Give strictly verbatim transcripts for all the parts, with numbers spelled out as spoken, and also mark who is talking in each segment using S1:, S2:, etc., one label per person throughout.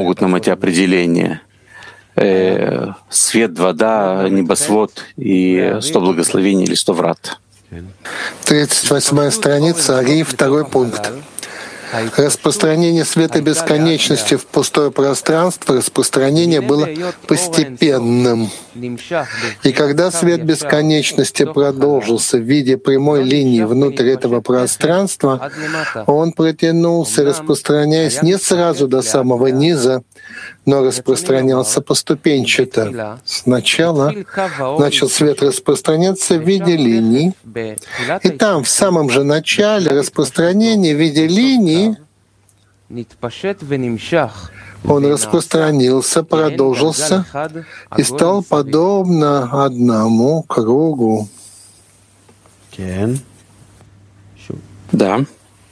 S1: помогут нам эти определения. Э, свет, вода, небосвод и сто благословений или сто врат.
S2: тридцать восьмая страница, Ари, второй пункт. Распространение света бесконечности в пустое пространство, распространение было постепенным. И когда свет бесконечности продолжился в виде прямой линии внутрь этого пространства, он протянулся, распространяясь не сразу до самого низа, но распространялся поступенчато. Сначала начал свет распространяться в виде линий, и там, в самом же начале распространения в виде линии, он распространился, продолжился и стал подобно одному кругу.
S1: Да.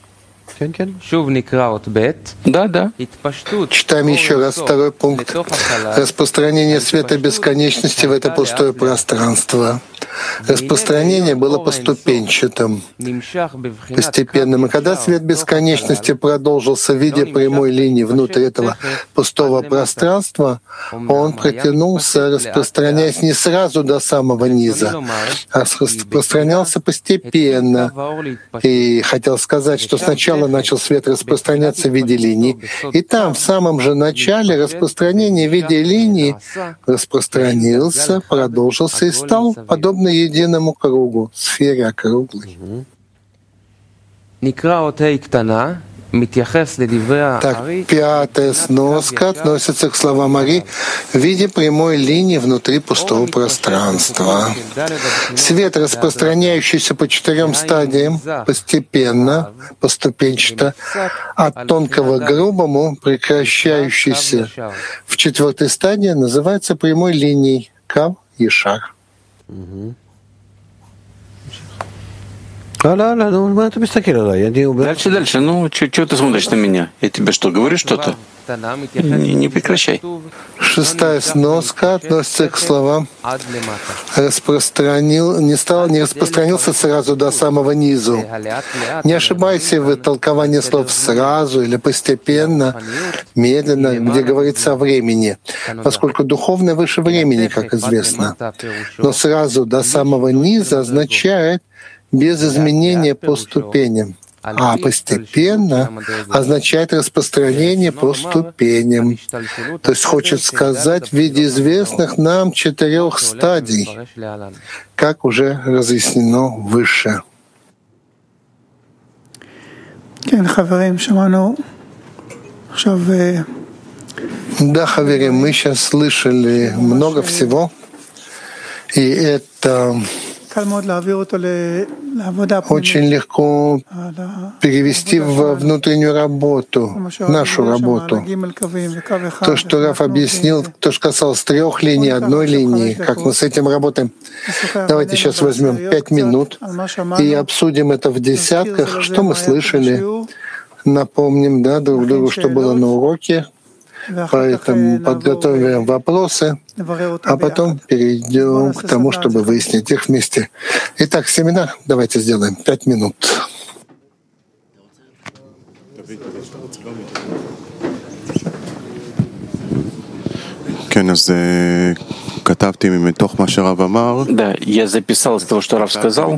S1: Да, да.
S2: Читаем еще раз второй пункт. Распространение света бесконечности в это пустое пространство. Распространение было поступенчатым, постепенным. И когда свет бесконечности продолжился в виде прямой линии внутрь этого пустого пространства, он протянулся, распространяясь не сразу до самого низа, а распространялся постепенно. И хотел сказать, что сначала начал свет распространяться в виде линий, и там, в самом же начале распространения в виде линии распространился, продолжился и стал подобно единому кругу, сфере округлой. Так, пятая сноска относится к словам Ари в виде прямой линии внутри пустого пространства. Свет, распространяющийся по четырем стадиям, постепенно, поступенчато, от тонкого к грубому, прекращающийся в четвертой стадии, называется прямой линией Кав Ешар.
S1: Дальше, дальше. Ну, чего ты смотришь на меня? Я тебе что, говорю что-то? Не, не прекращай.
S2: Шестая сноска относится к словам «распространил», не стал, не распространился сразу до самого низу. Не ошибайся в толковании слов «сразу» или «постепенно», «медленно», где говорится о времени, поскольку духовное выше времени, как известно. Но «сразу до самого низа» означает без изменения по ступеням. А постепенно означает распространение по ступеням. То есть хочет сказать в виде известных нам четырех стадий, как уже разъяснено выше. Да, хаверим, мы сейчас слышали много всего, и это очень легко перевести в внутреннюю работу, нашу работу. То, что Раф объяснил, то, что касалось трех линий, одной линии, как мы с этим работаем. Давайте сейчас возьмем пять минут и обсудим это в десятках, что мы слышали, напомним, да, друг другу, что было на уроке. Поэтому подготовим вопросы, а потом перейдем к тому, чтобы выяснить их вместе. Итак, семинар давайте сделаем. Пять минут.
S1: Да, я записал из того, что Рав сказал.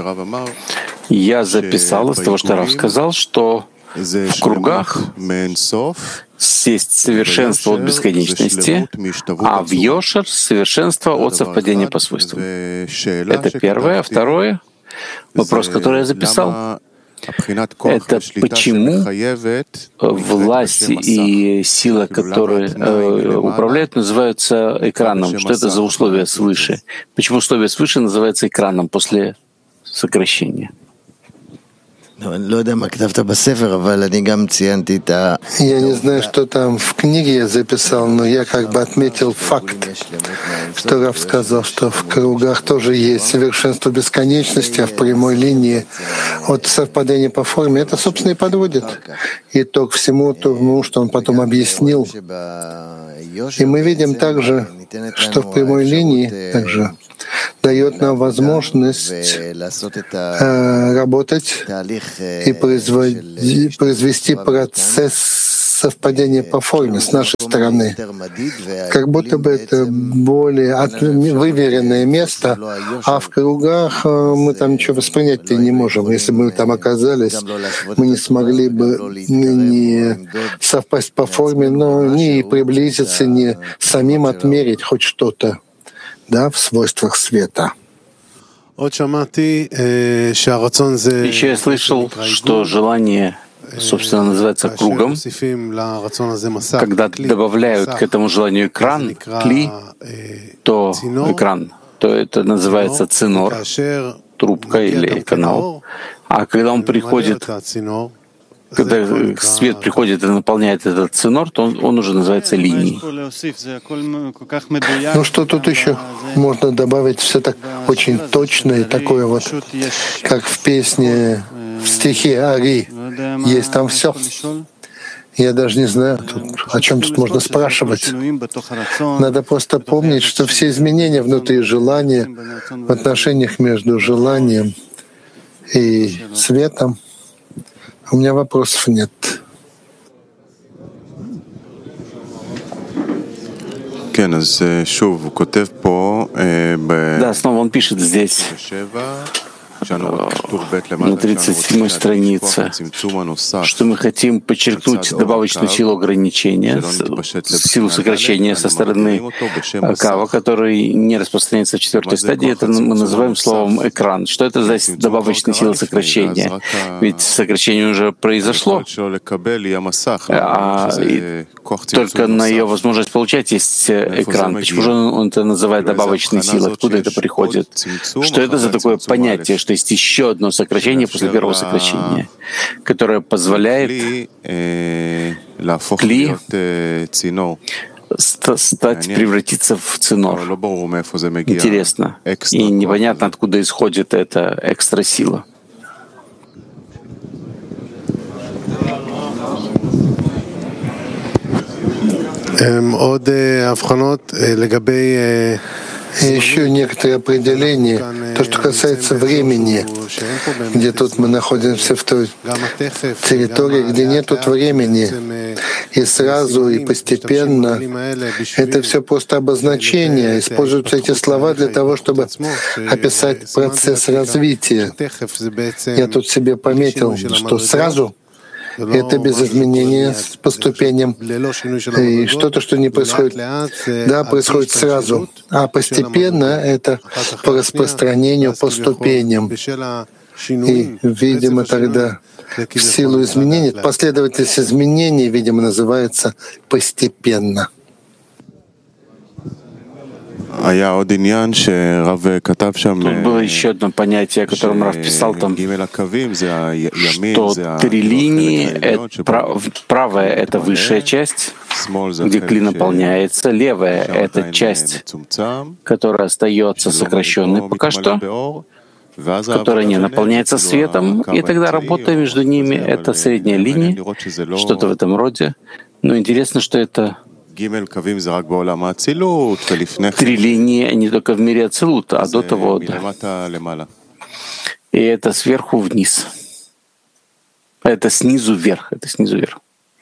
S1: Я записал из того, что Рав сказал, что в кругах есть совершенство от бесконечности, а в Йошер — совершенство от совпадения по свойствам. Это первое. А второе, вопрос, который я записал, это почему власть и сила, которые э, управляют, называются экраном. Что это за условия свыше? Почему условия свыше называются экраном после сокращения?
S2: Я не знаю, что там в книге я записал, но я как бы отметил факт, что Рав сказал, что в кругах тоже есть совершенство бесконечности, а в прямой линии от совпадения по форме это, собственно, и подводит итог всему тому, что он потом объяснил. И мы видим также, что в прямой линии также дает нам возможность э, работать и производить, произвести процесс совпадение по форме с нашей стороны. Как будто бы это более от... выверенное место, а в кругах мы там ничего воспринять-то не можем. Если бы мы там оказались, мы не смогли бы не совпасть по форме, но не приблизиться, не самим отмерить хоть что-то, да, в свойствах света.
S1: Еще я слышал, что желание, собственно, называется кругом, когда добавляют к этому желанию экран, кли, то экран, то это называется цинор, трубка или канал. А когда он приходит, когда свет приходит и наполняет этот цинор, то он, он уже называется линией.
S2: Ну что тут еще можно добавить? Все так очень точно и такое вот, как в песне, в стихе Ари. Есть там все. Я даже не знаю, тут, о чем тут можно спрашивать. Надо просто помнить, что все изменения внутри желания, в отношениях между желанием и светом, у меня вопросов нет.
S1: Да, снова он пишет здесь, на тридцать седьмой странице, что мы хотим подчеркнуть добавочную силу ограничения, силу сокращения со стороны Кава, который не распространяется в четвертой стадии. Это мы называем словом «экран». Что это за добавочная сила сокращения? Ведь сокращение уже произошло, а только на ее возможность получать есть экран. Почему же он это называет добавочной силой? Откуда это приходит? Что это за такое понятие, что есть еще одно сокращение после первого сокращения, которое позволяет кли стать, превратиться в цинор? Интересно. И непонятно, откуда исходит эта экстра сила.
S2: И еще некоторые определения, то, что касается времени, где тут мы находимся в той территории, где нет тут времени, и сразу, и постепенно, это все просто обозначение. Используются эти слова для того, чтобы описать процесс развития. Я тут себе пометил, что сразу — это без изменения по ступеням. И что-то, что не происходит, да, происходит сразу. А постепенно это по распространению, по ступеням. И, видимо, тогда в силу изменений, последовательность изменений, видимо, называется постепенно.
S1: Тут было еще одно понятие, о котором Рав писал там, что три линии, это, правая — это высшая часть, где кли наполняется, левая — это часть, которая остается сокращенной пока что, которая не наполняется светом, и тогда работа между ними — это средняя линия, что-то в этом роде. Но интересно, что это три линии не только в мире Ацилут, а до того, да. И это сверху вниз. Это снизу вверх. Это снизу вверх.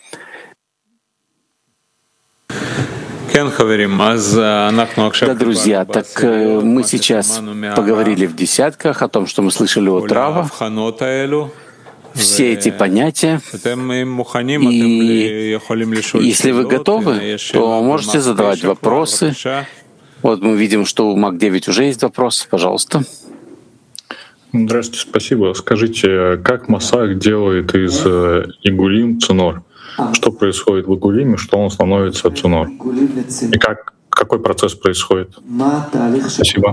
S1: Да, друзья, так мы сейчас поговорили в десятках о том, что мы слышали от Рава, все эти понятия, и если вы готовы, то можете задавать вопросы. Вот мы видим, что у Мак девять уже есть вопросы. Пожалуйста.
S3: Здравствуйте, спасибо. Скажите, как Масах делает из Игулим цинор? Что происходит в Игулиме, что он становится цинор? И как, какой процесс происходит? Спасибо.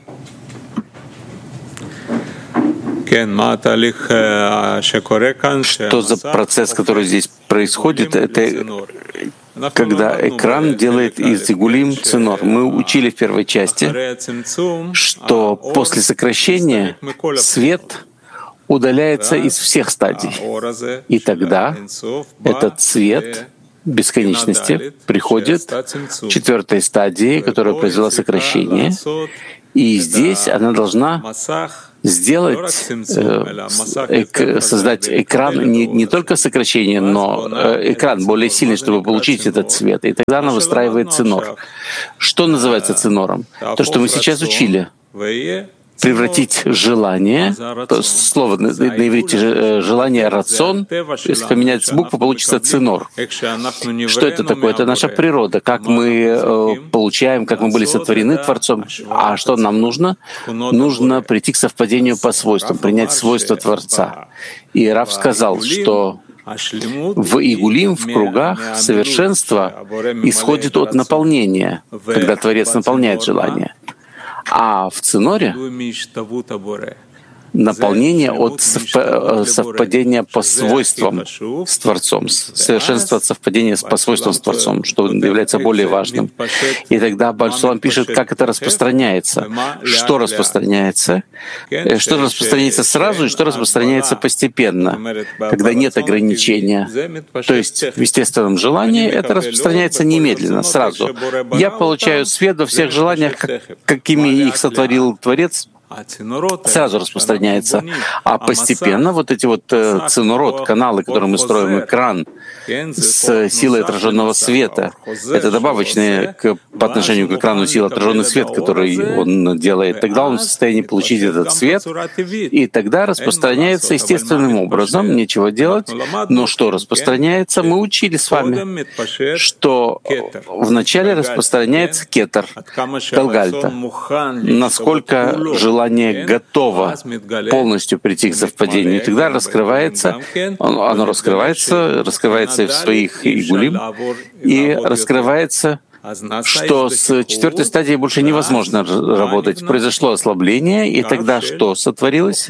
S1: Что за процесс, который здесь происходит? Это когда экран делает из Игулим цинор. Мы учили в первой части, что после сокращения свет удаляется из всех стадий. И тогда этот цвет бесконечности приходит к четвертой стадии, которая произвела сокращение. И здесь она должна сделать, э, создать экран, не, не только сокращение, но э, экран более сильный, чтобы получить этот цвет. И тогда она выстраивает цинор. Что называется цинором? То, что мы сейчас учили. Превратить желание, слово на, на иврите желание рацион, если поменять букву, получится цинор. Что это такое? Это наша природа, как мы э, получаем, как мы были сотворены Творцом. А что нам нужно? Нужно прийти к совпадению по свойствам, принять свойства Творца. И Рав сказал, что в Игулим, в кругах, совершенство исходит от наполнения, когда Творец наполняет желание. А в циноре наполнение от совпадения по свойствам с Творцом, совершенство от совпадения по свойствам с Творцом, что является более важным. И тогда Бааль Сулам пишет, как это распространяется, что распространяется, что распространяется сразу и что распространяется постепенно, когда нет ограничения. То есть в естественном желании это распространяется немедленно, сразу. Я получаю свет во всех желаниях, какими их сотворил Творец, сразу распространяется. А постепенно вот эти вот э, цинород, каналы, которые мы строим, экран с силой отраженного света, это добавочные к, по отношению к экрану сила отраженный свет, который он делает. Тогда он в состоянии получить этот свет, и тогда распространяется естественным образом, нечего делать. Но что распространяется? Мы учили с вами, что вначале распространяется кетер, талгальта, насколько желание Желание готово полностью прийти к совпадению, и тогда раскрывается, оно раскрывается, раскрывается в своих игулим, и раскрывается, что с четвертой стадией больше невозможно работать. Произошло ослабление, и тогда что сотворилось?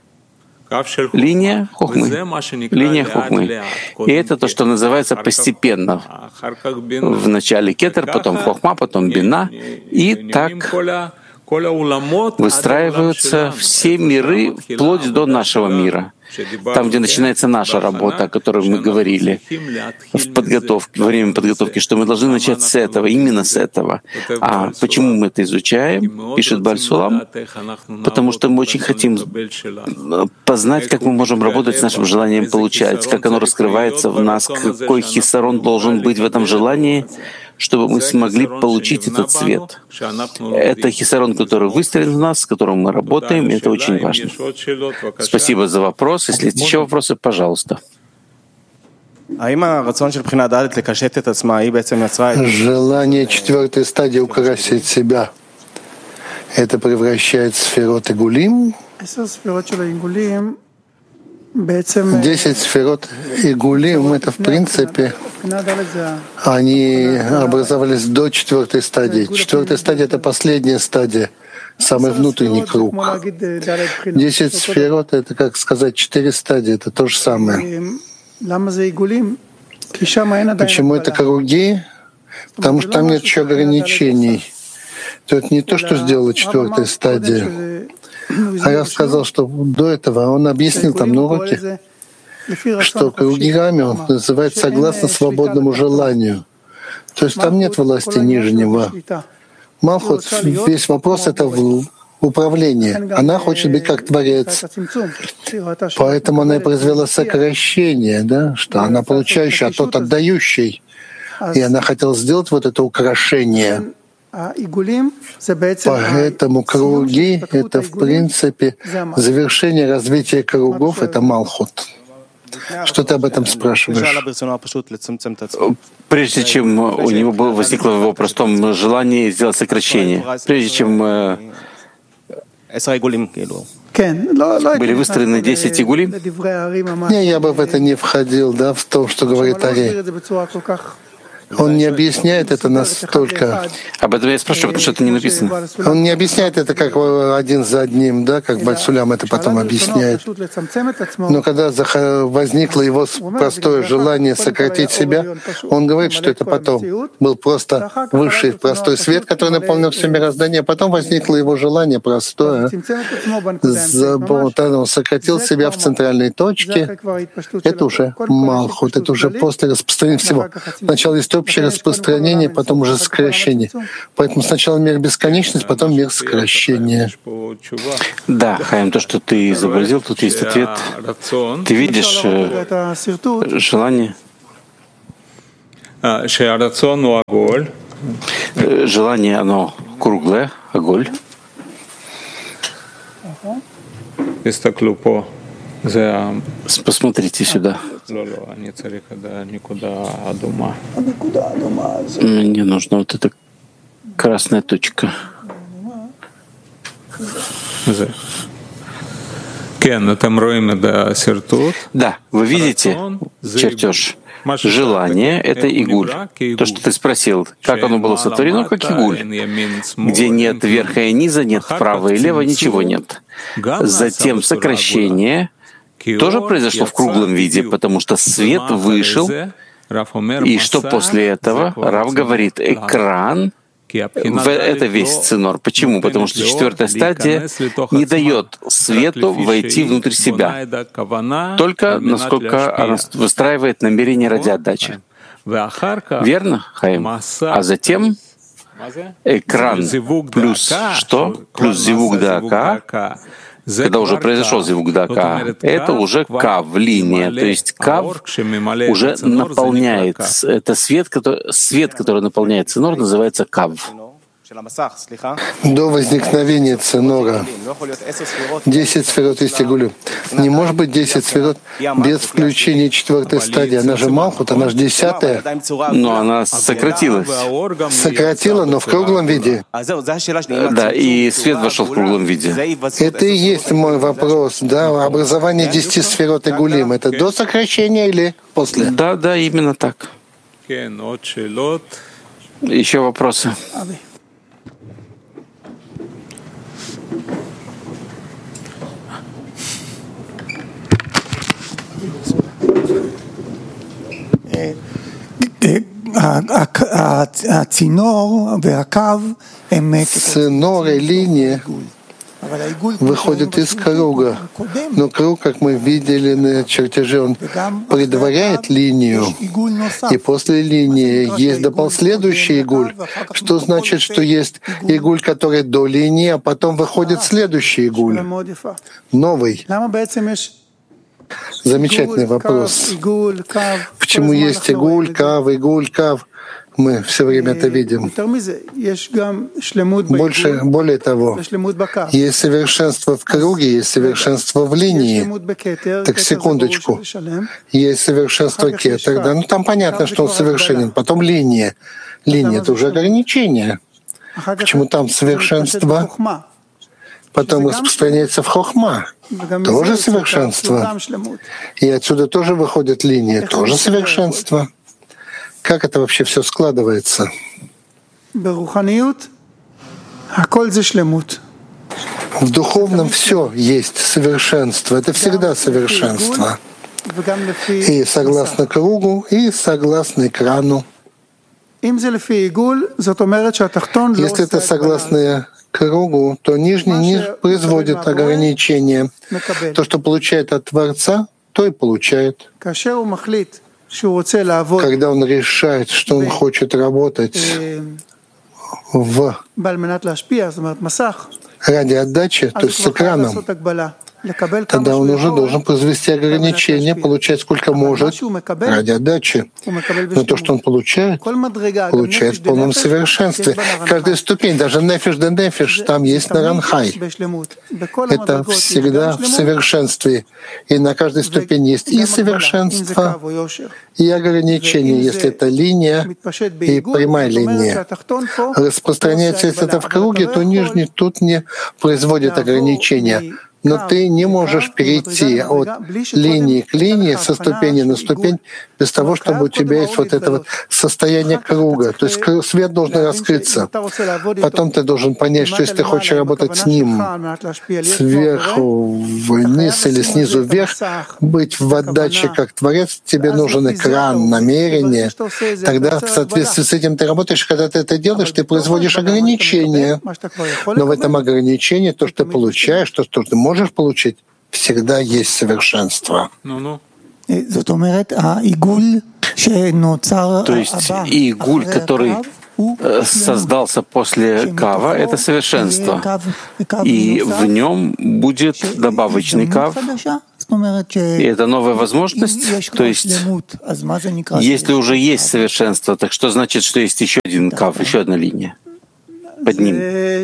S1: Линия хохмы. Линия хохмы. И это то, что называется постепенно. Вначале кетер, потом хохма, потом бина. И так выстраиваются все миры вплоть до нашего мира. Там, где начинается наша работа, о которой мы говорили в подготовке, во время подготовки, что мы должны начать с этого, именно с этого. А почему мы это изучаем, пишет Бааль Сулам? Потому что мы очень хотим познать, как мы можем работать с нашим желанием получать, как оно раскрывается в нас, какой хисарон должен быть в этом желании, чтобы мы смогли получить этот цвет. Это хисарон, который выстроен в нас, с которым мы работаем, и это очень важно. Спасибо за вопрос. Если есть еще вопросы, пожалуйста.
S2: Желание четвертой стадии украсить себя, это превращает сферот Игулим. Десять сферот Игулим — это, в принципе, они образовались до четвертой стадии. Четвертая стадия — это последняя стадия, самый внутренний круг. Десять сферот — это, как сказать, четыре стадии, это то же самое. Почему это круги? Потому что там нет еще ограничений. То это не то, что сделала четвертая стадия. А я сказал, что до этого он объяснил там на уроке, что кругами он называет согласно свободному желанию. То есть там нет власти нижнего. Малхут, весь вопрос — это в управлении. Она хочет быть как Творец. Поэтому она и произвела сокращение, да, что она получающая, а тот отдающий. И она хотела сделать вот это украшение. Поэтому круги — это, в принципе, завершение развития кругов — это Малхут. Что ты об этом спрашиваешь?
S1: Прежде чем у него было, возникло в его простом желании сделать сокращение, прежде чем э, были выстроены десять игулим?
S2: Не, я бы в это не входил, да, в то, что говорит Ари. Он не объясняет это настолько.
S1: Об этом я спрашиваю, потому что это не написано.
S2: Он не объясняет это как один за одним, да, как Бааль Сулам это потом объясняет. Но когда возникло его простое желание сократить себя, он говорит, что это потом был просто высший простой свет, который наполнил все мироздание, а потом возникло его желание простое. Он сократил себя в центральной точке. Это уже Малхут, это уже после распространения всего. Начало истории общее распространение, потом уже сокращение. Поэтому сначала мир бесконечность, потом мир сокращения.
S1: Да, Хаим, то, что ты изобразил, тут есть ответ. Ты видишь э, желание? Желание, оно круглое, оголь. Посмотрите сюда. Мне нужна вот эта красная точка. Да, вы видите чертеж. Желание — это игуль. То, что ты спросил, как оно было сотворено, как игуль, где нет верха и низа, нет права и лева, ничего нет. Затем сокращение тоже произошло в круглом виде, потому что свет вышел, и что после этого? Рав говорит, экран — это весь цинор. Почему? Потому что четвертая стадия не дает свету войти внутрь себя, только насколько она выстраивает намерение ради отдачи. Верно, Хаим? А затем экран плюс что? Плюс зивук дака, когда уже произошел зивук дака, это уже кав, линия. То есть кав уже наполняет. Это свет, который, свет, который наполняет цинор, называется кав.
S2: До возникновения цинора десять сферот есть игулю. Не может быть десять сферот без включения четвертой стадии. Она же Малхут, она же десятая.
S1: Но она сократилась.
S2: Сократила, но в круглом виде.
S1: Да, и свет вошел в круглом виде.
S2: Это и есть мой вопрос. Да, образование десяти сферот игулим. Это до сокращения или после?
S1: Да, да, именно так. Еще вопросы?
S2: Цинор и линия выходят из круга. Но круг, как мы видели на чертеже, он предваряет линию. И после линии есть следующий игуль. Что значит, что есть игуль, который до линии, а потом выходит следующий игуль. Новый. Замечательный вопрос. Почему есть игуль, кав, игуль, кав? Мы все время это видим. Больше, более того, есть совершенство в круге, есть совершенство в линии. Так, секундочку. Есть совершенство кетер, да? Ну, там понятно, что он совершенен. Потом линия. Линия — это уже ограничение. Почему там совершенство? Потом распространяется в хохма. Тоже совершенство. И отсюда тоже выходит линия. Тоже совершенство. Как это вообще все складывается? В духовном все есть совершенство. Это всегда совершенство. И согласно кругу, и согласно экрану. Если это согласно кругу, то нижний не производит ограничения. То, что получает от Творца, то и получает. Когда он решает, что он хочет работать в ради отдачи, то есть с экраном, тогда он уже должен произвести ограничения, получать сколько может ради отдачи. Но то, что он получает, получает в полном совершенстве. Каждая ступень, даже нефиш да нефиш, там есть наранхай. Это всегда в совершенстве. И на каждой ступени есть и совершенство, и ограничение, если это линия и прямая линия. Распространяется, если это в круге, то нижний тут не производит ограничения. Но ты не можешь перейти от линии к линии, со ступени на ступень, без того, чтобы у тебя есть вот это вот состояние круга. То есть свет должен раскрыться. Потом ты должен понять, что если ты хочешь работать с ним сверху вниз или снизу вверх, быть в отдаче как Творец, тебе нужен экран, намерение. Тогда в соответствии с этим ты работаешь. Когда ты это делаешь, ты производишь ограничения. Но в этом ограничении то, что ты получаешь, то, что ты можешь получить, всегда есть совершенство.
S1: Ну-ну. То есть игуль, который создался после кава, это совершенство. И в нем будет добавочный кав. И это новая возможность. То есть, если уже есть совершенство, так что значит, что есть еще один кав, еще одна линия под ним?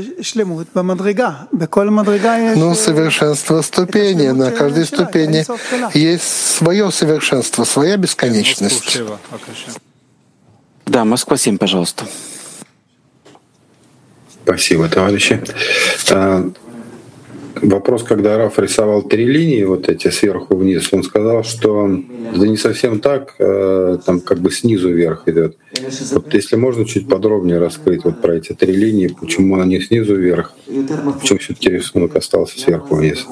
S2: Ну, совершенство ступени. На каждой ступени есть свое совершенство, своя бесконечность.
S1: Да, Москва семь, пожалуйста.
S4: Спасибо, товарищи. Вопрос, когда Раф рисовал три линии, вот эти сверху вниз, он сказал, что да не совсем так, там как бы снизу вверх идет. Вот если можно чуть подробнее раскрыть вот про эти три линии, почему они снизу вверх, почему все-таки рисунок остался сверху вниз.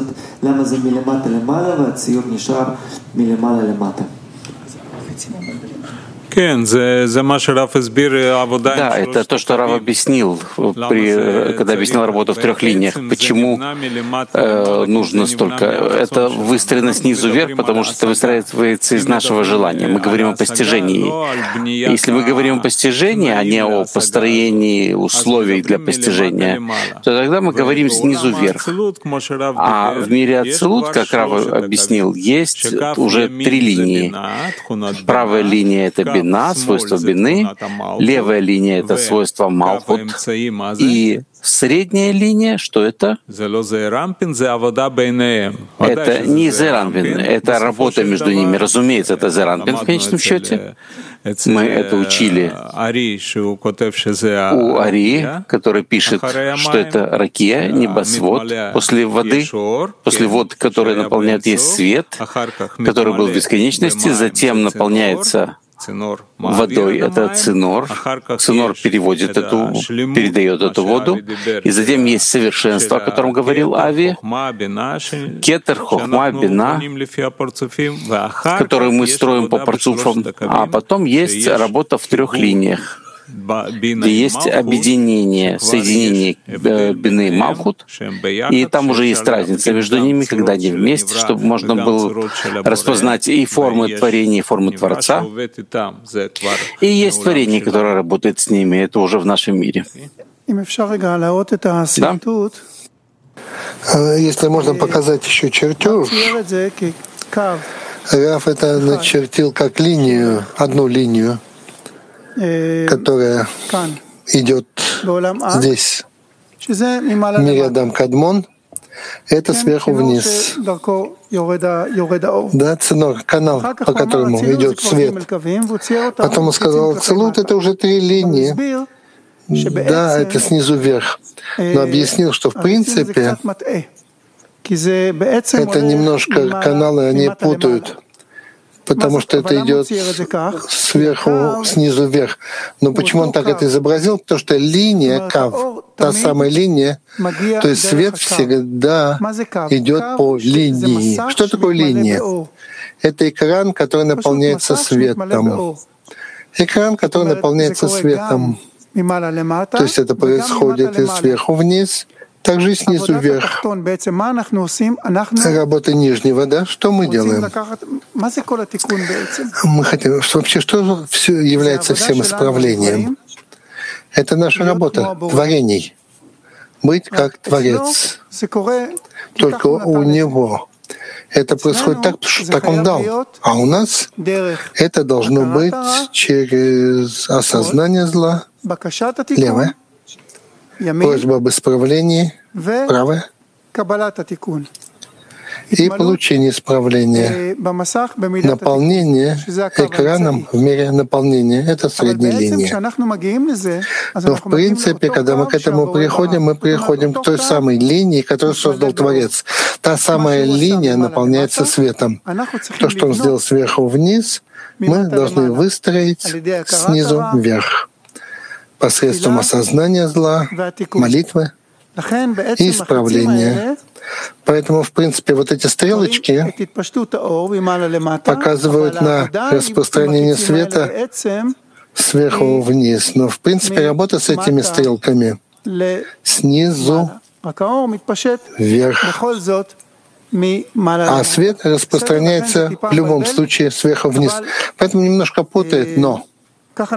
S1: Да, это то, что Рав объяснил, при, когда объяснял работу в трех линиях. Почему э, нужно столько? Это выстроено снизу вверх, потому что это выстраивается из нашего желания. Мы говорим о постижении. Если мы говорим о постижении, а не о построении условий для постижения, то тогда мы говорим снизу вверх. А в мире Ацилут, как Рав объяснил, есть уже три линии. Правая линия — это бина, свойство бины, левая линия — это свойство малхут, и средняя линия, что это? Это не зеранпин, это работа между ними. Разумеется, это зеранпин в конечном счете. Мы это учили у Ари, который пишет, что это ракия, небосвод, после воды, после вод, которые наполняют, есть свет, который был в бесконечности, затем наполняется водой, это цинор. Цинор переводит эту, передает эту воду. И затем есть совершенство, о котором говорил Ави. Кетер, хохма, бина, которую мы строим по парцуфам. А потом есть работа в трех линиях, где есть объединение, соединение бины и малхут, и там уже есть разница между ними, когда они вместе, чтобы можно было распознать и формы творения, и формы Творца. И есть творение, которое работает с ними, это уже в нашем мире. Да?
S2: Если можно показать еще чертеж, Раф это начертил как линию, одну линию, которая идет здесь, в мире Адам Кадмон, это сверху вниз. Да, цинор, канал, по которому идет свет. Потом он сказал, Ацилут — это уже три линии. Да, это снизу вверх. Но объяснил, что в принципе это немножко каналы, они путают, потому что это идет сверху, снизу вверх. Но почему он так это изобразил? Потому что линия кав, та самая линия, то есть свет всегда идет по линии. Что такое линия? Это экран, который наполняется светом. Экран, который наполняется светом. То есть это происходит и сверху вниз, также и снизу вверх. Работа нижнего, да? Что мы делаем? Мы хотим, что вообще, что все является всем исправлением? Это наша работа, творений. Быть как Творец. Только у Него. Это происходит так, потому что так Он дал. А у нас это должно быть через осознание зла, левое, просьба об исправлении, правое, и получение исправления. Наполнение экраном в мире наполнения — это средняя линия. Но в принципе, когда мы к этому приходим, мы приходим к той самой линии, которую создал Творец. Та самая линия наполняется светом. То, что Он сделал сверху вниз, мы должны выстроить снизу вверх посредством осознания зла, молитвы и исправления. Поэтому, в принципе, вот эти стрелочки показывают на распространение света сверху вниз. Но, в принципе, работа с этими стрелками снизу вверх. а свет распространяется в любом случае сверху вниз. Поэтому немножко путает, но так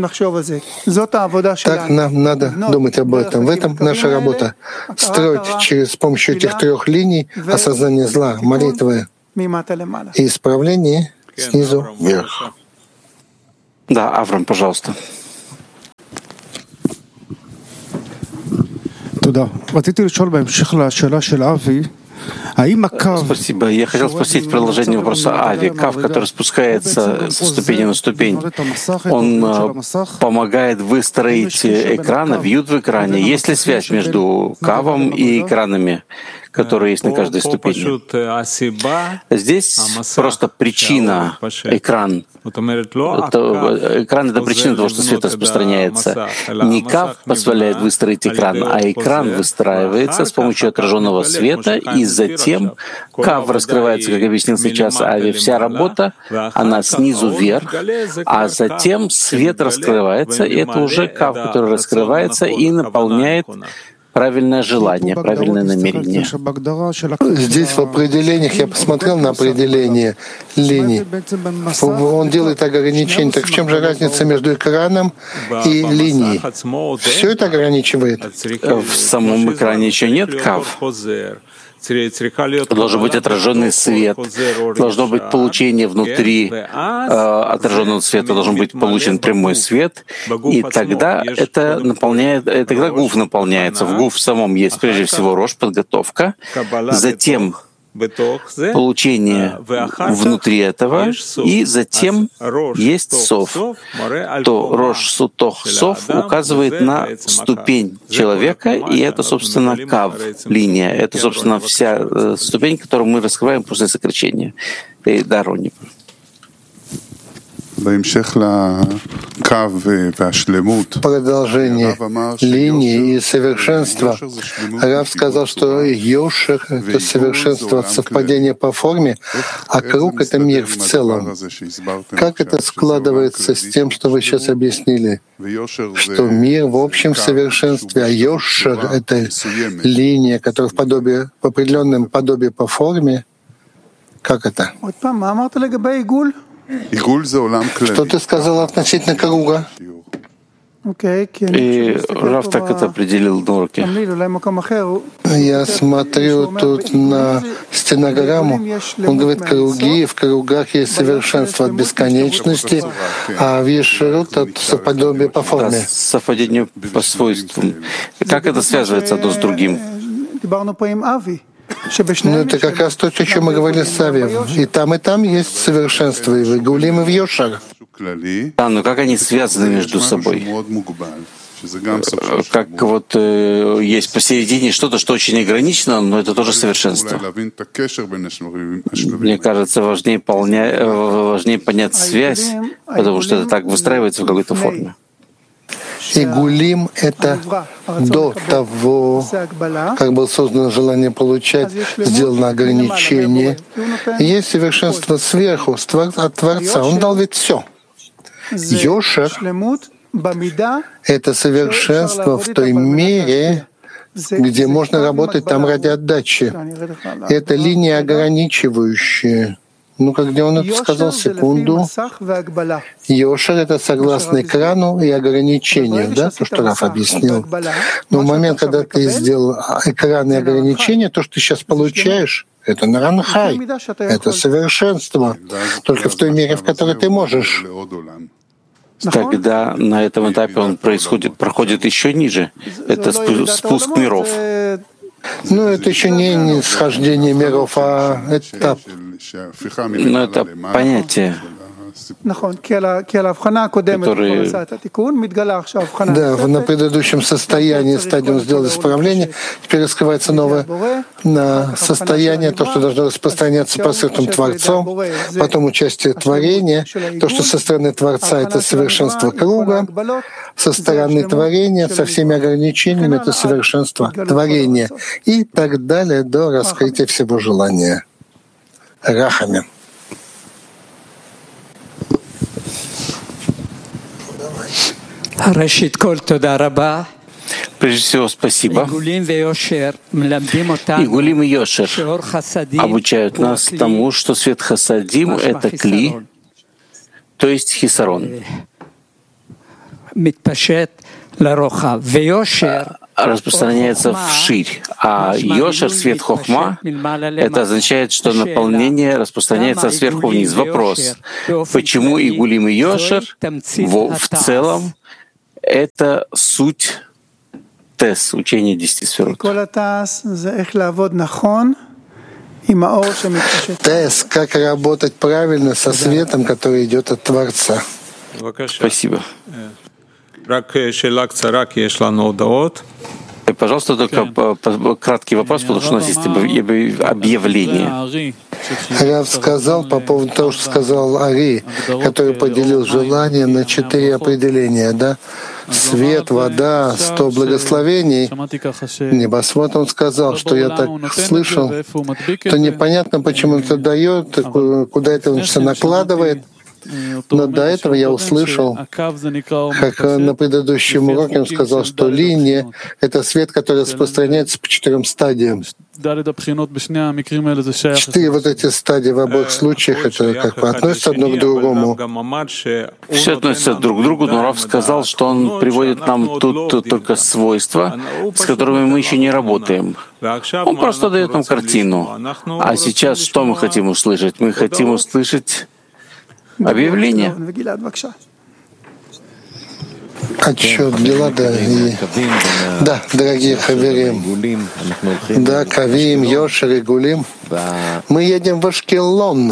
S2: нам надо думать об этом. В этом наша работа. Строить через с помощью этих трех линий осознание зла, молитвы и исправление снизу вверх.
S1: Да, Авраам, пожалуйста. Спасибо. Я хотел спросить в продолжении вопроса Ави. Кав, который спускается со ступени на ступень, он помогает выстроить экраны, вьют в экране. Есть ли связь между Кавом и экранами, которые есть на каждой ступени? Здесь просто причина — экран. Это, экран — это причина того, что свет распространяется. Не Кав позволяет выстроить экран, а экран выстраивается с помощью отраженного света, и затем Кав раскрывается, как объяснил сейчас Ави. Вся работа, она снизу вверх, а затем свет раскрывается, и это уже Кав, который раскрывается и наполняет правильное желание, правильное намерение.
S2: Здесь в определениях, я посмотрел на определение линий, он делает ограничение. Так в чем же разница между экраном и линией? Все это ограничивает?
S1: В самом экране еще нет Кав. Должен быть отраженный свет, должно быть получение внутри э, отраженного света, должен быть получен прямой свет, и тогда это наполняет, и тогда гуф наполняется. В гуф самом есть прежде всего рош, подготовка, затем получение внутри этого, и затем есть сов. То рош, сутох, сов указывает на ступень человека, и это, собственно, кав, линия. Это, собственно, вся ступень, которую мы раскрываем после сокращения. И Дарони.
S2: Продолжение линии и совершенства. Рав сказал, что Йошер — это совершенство от совпадения по форме, а круг — это мир в целом. Как это складывается с тем, что вы сейчас объяснили? Что мир в общем совершенстве, а Йошер — это линия, которая в, подобие, в определенном подобии по форме. Как это? Что ты сказал относительно круга?
S1: И Рав так это определил на уроке.
S2: Я смотрю тут на стенограмму. Он говорит, круги, в кругах есть совершенство от бесконечности, а в Ешерут от совпадения по форме.
S1: Да, совпадение по свойствам. Как это связывается одно с другим?
S2: Ну, это как раз то, о чем мы говорили с Авием. И там, и там есть совершенство, и в Гулим, и в Йошер.
S1: Да, но как они связаны между собой? Как вот э, есть посередине что-то, что очень ограничено, но это тоже совершенство. Мне кажется, важнее, полня... важнее понять связь, потому что это так выстраивается в какой-то форме.
S2: И гулим — это до того, как было создано желание получать, сделано ограничение. И есть совершенство сверху, от Творца. Он дал ведь все. Йошер — это совершенство в той мере, где можно работать там ради отдачи. Это линия ограничивающая. Ну, как где он это сказал, секунду. Йошер — это согласно экрану и ограничению, да, то, что Раф объяснил. Но в момент, когда ты сделал экран и ограничение, то, что ты сейчас получаешь, это наранхай, это совершенство, только в той мере, в которой ты можешь.
S1: Тогда на этом этапе он происходит, проходит еще ниже. Это спуск миров.
S2: Ну, это еще не нисхождение миров, а этап.
S1: Но это понятие, которые...
S2: Да, на предыдущем состоянии стадиум сделал исправление, теперь раскрывается новое на состояние, то, что должно распространяться посредством Творцом, потом участие творения, то, что со стороны Творца — это совершенство круга, со стороны творения, со всеми ограничениями — это совершенство творения, и так далее до раскрытия всего желания. Рахамин.
S1: Прежде всего, спасибо. И Гулим и Йошер обучают нас тому, что свет Хасадим — это кли, то есть хисарон. Распространяется вширь, а Йошер, свет Хохма, это означает, что наполнение распространяется сверху вниз. Вопрос: почему и Гулим и Йошер в, в целом это суть Тес, учение десяти сферот?
S2: Тес, как работать правильно со светом, который идет от Творца.
S1: Спасибо. Пожалуйста, только краткий вопрос, потому что у нас есть объявление.
S2: Рав сказал по поводу того, что сказал Ари, который поделил желание на четыре определения, да? Свет, вода, сто благословений, небосвод. Он сказал, что я так слышал, то непонятно, почему он это дает, куда это он все накладывает. Но до этого я услышал, как на предыдущем уроке он сказал, что линия — это свет, который распространяется по четырем стадиям. Четыре вот эти стадии в обоих случаях, это как бы относятся одно к другому.
S1: Все относятся друг к другу, но Рав сказал, что он приводит нам тут только свойства, с которыми мы еще не работаем. Он просто дает нам картину. А сейчас что мы хотим услышать? Мы хотим услышать объявление.
S2: Отчет Гилада и... Да, дорогие хаверим, да, Кавим, Йошер и Гулим, мы едем в Ашкелон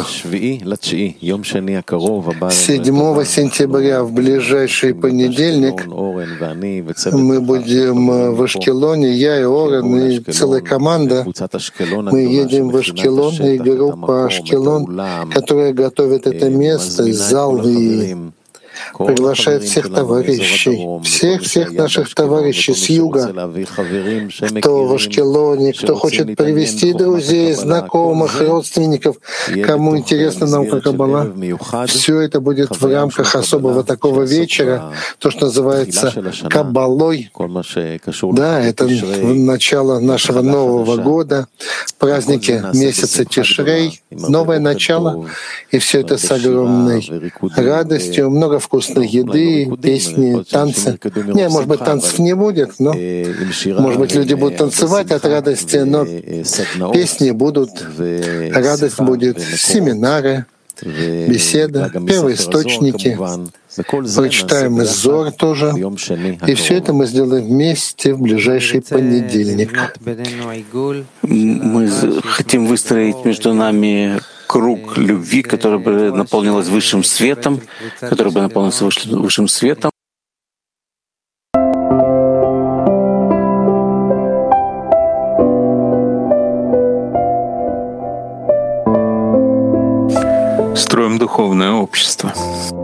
S2: седьмого сентября, в ближайший понедельник. Мы будем в Ашкелоне, я и Орен, и целая команда. Мы едем в Ашкелон, и группа Ашкелон, которая готовит это место, зал и приглашает всех товарищей, всех-всех наших товарищей с юга, кто в Ашкелоне, кто хочет привести друзей, знакомых, родственников, кому интересна наука Каббала. Все это будет в рамках особого такого вечера, то, что называется Каббалой. Да, это начало нашего Нового года, праздники месяца Тишрей, новое начало, и все это с огромной радостью, много вкусной еды, песни, танцы. Не, может быть, танцев не будет, но, может быть, люди будут танцевать от радости, но песни будут, радость будет, семинары, беседа, первоисточники. Прочитаем из Зор тоже. И все это мы сделаем вместе в ближайший понедельник.
S1: Мы хотим выстроить между нами круг любви, который бы наполнилась высшим светом, который бы наполнился высшим светом. Строим духовное общество.